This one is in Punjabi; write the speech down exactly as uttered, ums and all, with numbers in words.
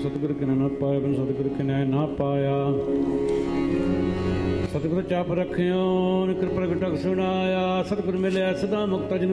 ਸਤਿਗੁਰ ਕਿਨਾ ਨਾ ਪਾਇਆ, ਬਿਨ ਸਤਿਗੁਰ ਕਿਨਾ ਨਾ ਪਾਇਆ। ਸਤਿਗੁਰ ਚਾਪ ਰੱਖਿਓ, ਕਿਰਪਾ ਪ੍ਰਗਟਕ ਸੁਣਾਇਆ। ਸਤਿਗੁਰ ਮਿਲਿਆ ਸਦਾ ਮੁਕਤਾ, ਜਿਨ